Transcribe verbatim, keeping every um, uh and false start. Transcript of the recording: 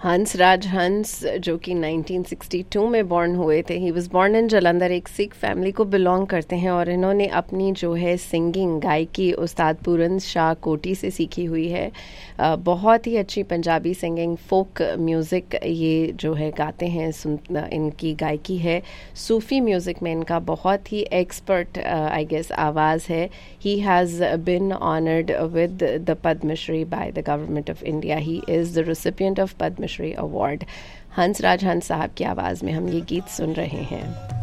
हंस राज हंस जो कि nineteen sixty two में बॉर्न हुए थे, he was born in Jalandhar, एक सिख फैमिली को बिलोंग करते हैं और इन्होंने अपनी जो है सिंगिंग गायकी उस्ताद पूरन शाह कोटी से सीखी हुई है। uh, बहुत ही अच्छी पंजाबी सिंगिंग, फोक म्यूज़िक ये जो है गाते हैं, सुन इनकी गायकी है। सूफ़ी म्यूज़िक में इनका बहुत ही एक्सपर्ट आई गेस आवाज़ है। He has been honoured with the Padmashri by the government of India. He is the recipient of Padmashri award. Hans Raj Hans साहब की आवाज़ में हम ये गीत सुन रहे हैं।